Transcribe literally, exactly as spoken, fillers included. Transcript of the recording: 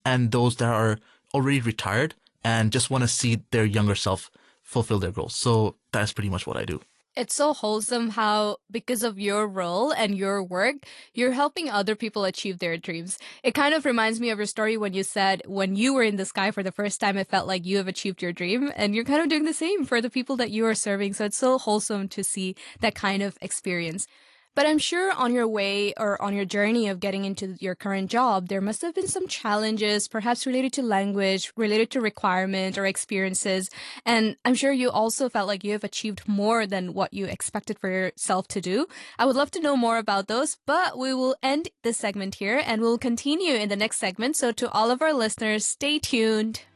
and those that are already retired and just want to see their younger self fulfill their goals. So that's pretty much what I do. It's so wholesome how, because of your role and your work, you're helping other people achieve their dreams. It kind of reminds me of your story when you said when you were in the sky for the first time, it felt like you have achieved your dream. And you're kind of doing the same for the people that you are serving. So it's so wholesome to see that kind of experience. But I'm sure on your way or on your journey of getting into your current job, there must have been some challenges, perhaps related to language, related to requirement or experiences. And I'm sure you also felt like you have achieved more than what you expected for yourself to do. I would love to know more about those, but we will end this segment here and we'll continue in the next segment. So to all of our listeners, stay tuned.